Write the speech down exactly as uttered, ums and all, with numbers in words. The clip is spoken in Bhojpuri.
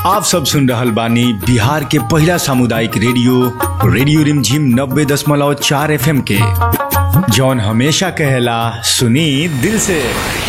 आप सब सुन रहल बानी बिहार के पहला सामुदायिक रेडियो रेडियो रिमझिम नब्बे दशमलव चार एफ एम के, जौन हमेशा कहेला सुनी दिल से।